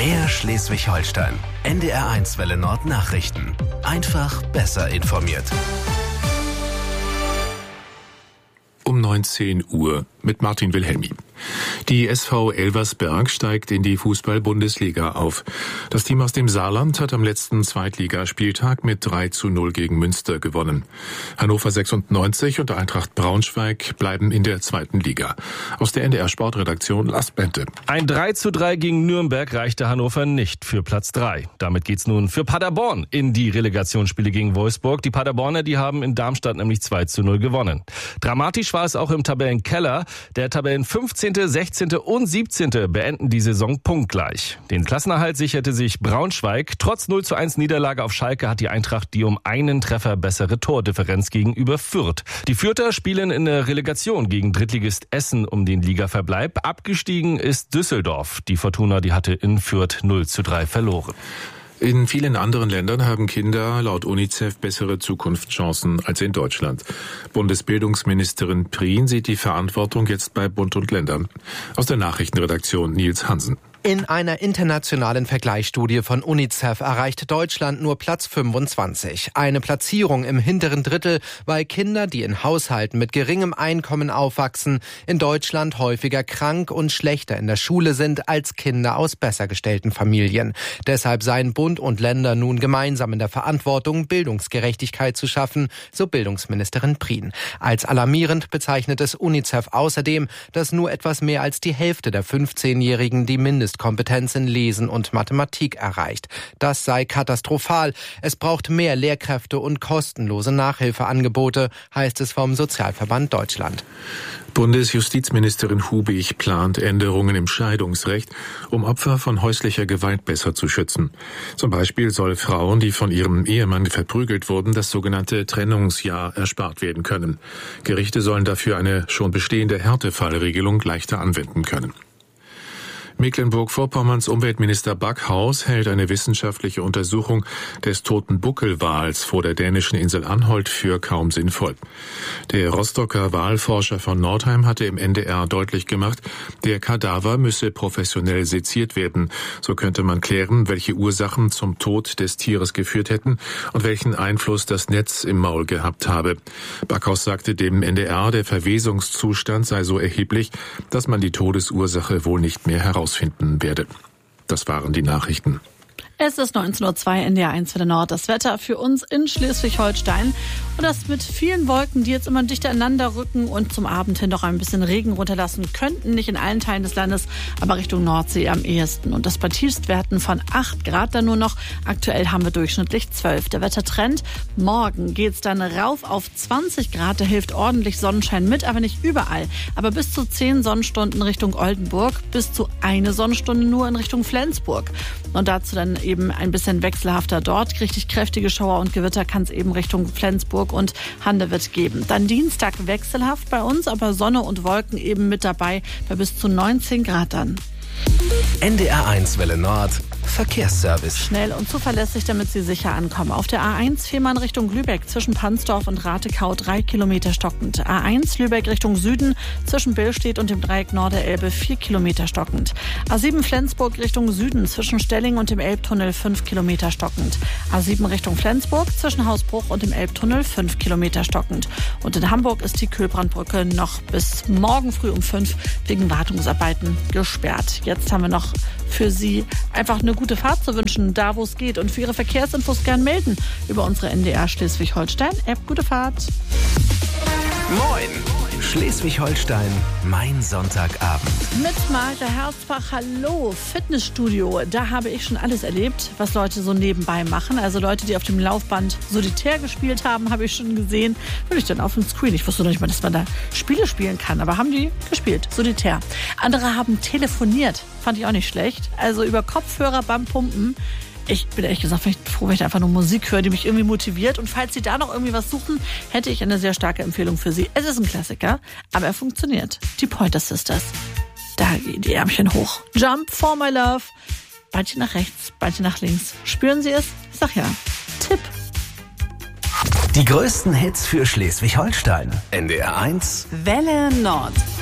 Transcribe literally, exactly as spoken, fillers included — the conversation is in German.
Air Schleswig-Holstein. N D R eins Welle Nord Nachrichten. Einfach besser informiert. Um neunzehn Uhr mit Martin Wilhelmi. Die S V Elversberg steigt in die Fußball-Bundesliga auf. Das Team aus dem Saarland hat am letzten Zweitligaspieltag mit drei zu null gegen Münster gewonnen. Hannover sechsundneunzig und Eintracht Braunschweig bleiben in der zweiten Liga. Aus der N D R Sportredaktion Lars Bente. Ein drei zu drei gegen Nürnberg reichte Hannover nicht für Platz drei. Damit geht's nun für Paderborn in die Relegationsspiele gegen Wolfsburg. Die Paderborner, die haben in Darmstadt nämlich zwei zu null gewonnen. Dramatisch war es auch im Tabellenkeller. Der Tabellen fünfzehnte, sechzehnte und siebzehnte beenden die Saison punktgleich. Den Klassenerhalt sicherte sich Braunschweig. Trotz null zu eins Niederlage auf Schalke hat die Eintracht die um einen Treffer bessere Tordifferenz gegenüber Fürth. Die Fürther spielen in der Relegation gegen Drittligist Essen um den Ligaverbleib. Abgestiegen ist Düsseldorf. Die Fortuna, die hatte in Fürth null zu drei verloren. In vielen anderen Ländern haben Kinder laut UNICEF bessere Zukunftschancen als in Deutschland. Bundesbildungsministerin Prien sieht die Verantwortung jetzt bei Bund und Ländern. Aus der Nachrichtenredaktion Nils Hansen. In einer internationalen Vergleichsstudie von UNICEF erreicht Deutschland nur Platz fünfundzwanzig. Eine Platzierung im hinteren Drittel, weil Kinder, die in Haushalten mit geringem Einkommen aufwachsen, in Deutschland häufiger krank und schlechter in der Schule sind als Kinder aus besser gestellten Familien. Deshalb seien Bund und Länder nun gemeinsam in der Verantwortung, Bildungsgerechtigkeit zu schaffen, so Bildungsministerin Prien. Als alarmierend bezeichnet es UNICEF außerdem, dass nur etwas mehr als die Hälfte der fünfzehnjährigen die Mindestkompetenz in Lesen und Mathematik erreicht. Das sei katastrophal. Es braucht mehr Lehrkräfte und kostenlose Nachhilfeangebote, heißt es vom Sozialverband Deutschland. Bundesjustizministerin Hubig plant Änderungen im Scheidungsrecht, um Opfer von häuslicher Gewalt besser zu schützen. Zum Beispiel soll Frauen, die von ihrem Ehemann verprügelt wurden, das sogenannte Trennungsjahr erspart werden können. Gerichte sollen dafür eine schon bestehende Härtefallregelung leichter anwenden können. Mecklenburg-Vorpommerns Umweltminister Backhaus hält eine wissenschaftliche Untersuchung des toten Buckelwals vor der dänischen Insel Anholt für kaum sinnvoll. Der Rostocker Walforscher von Nordheim hatte im N D R deutlich gemacht, der Kadaver müsse professionell seziert werden. So könnte man klären, welche Ursachen zum Tod des Tieres geführt hätten und welchen Einfluss das Netz im Maul gehabt habe. Backhaus sagte dem N D R, der Verwesungszustand sei so erheblich, dass man die Todesursache wohl nicht mehr herausfinden werde. Das waren die Nachrichten. Es ist neunzehn Uhr zwei, N D R eins Welle Nord. Das Wetter für uns in Schleswig-Holstein. Und das mit vielen Wolken, die jetzt immer dichter aneinander rücken und zum Abend hin noch ein bisschen Regen runterlassen könnten. Nicht in allen Teilen des Landes, aber Richtung Nordsee am ehesten. Und das bei Tiefstwerten von acht Grad dann nur noch. Aktuell haben wir durchschnittlich zwölf. Der Wettertrend. Morgen geht's dann rauf auf zwanzig Grad. Da hilft ordentlich Sonnenschein mit, aber nicht überall. Aber bis zu zehn Sonnenstunden Richtung Oldenburg, bis zu eine Sonnenstunde nur in Richtung Flensburg. Und dazu dann eben ein bisschen wechselhafter dort. Richtig kräftige Schauer und Gewitter kann es eben Richtung Flensburg und Handewitt geben. Dann Dienstag wechselhaft bei uns, aber Sonne und Wolken eben mit dabei bei bis zu neunzehn Grad dann. N D R eins Welle Nord Verkehrsservice. Schnell und zuverlässig, damit Sie sicher ankommen. Auf der A eins Fehmarn Richtung Lübeck zwischen Pansdorf und Ratekau drei Kilometer stockend. A eins Lübeck Richtung Süden zwischen Billstedt und dem Dreieck Norderelbe vier Kilometer stockend. A sieben Flensburg Richtung Süden zwischen Stelling und dem Elbtunnel fünf Kilometer stockend. A sieben Richtung Flensburg zwischen Hausbruch und dem Elbtunnel fünf Kilometer stockend. Und in Hamburg ist die Kühlbrandbrücke noch bis morgen früh um fünf wegen Wartungsarbeiten gesperrt. Jetzt haben wir noch für Sie einfach eine gute Fahrt zu wünschen, da wo es geht. Und für Ihre Verkehrsinfos gern melden über unsere N D R Schleswig-Holstein-App. Gute Fahrt. Moin! Schleswig-Holstein, mein Sonntagabend. Mit Maja Herzbach, hallo, Fitnessstudio. Da habe ich schon alles erlebt, was Leute so nebenbei machen. Also Leute, die auf dem Laufband Solitär gespielt haben, habe ich schon gesehen. Würde ich dann auf dem Screen. Ich wusste noch nicht mal, dass man da Spiele spielen kann, aber haben die gespielt, Solitär. Andere haben telefoniert, fand ich auch nicht schlecht. Also über Kopfhörer beim Pumpen. Ich bin ehrlich gesagt vielleicht froh, wenn ich einfach nur Musik höre, die mich irgendwie motiviert. Und falls Sie da noch irgendwie was suchen, hätte ich eine sehr starke Empfehlung für Sie. Es ist ein Klassiker, aber er funktioniert. Die Pointer Sisters. Da gehen die Ärmchen hoch. Jump for my love. Beinchen nach rechts, Beinchen nach links. Spüren Sie es? Ich sag ja. Tipp. Die größten Hits für Schleswig-Holstein. N D R eins Welle Nord.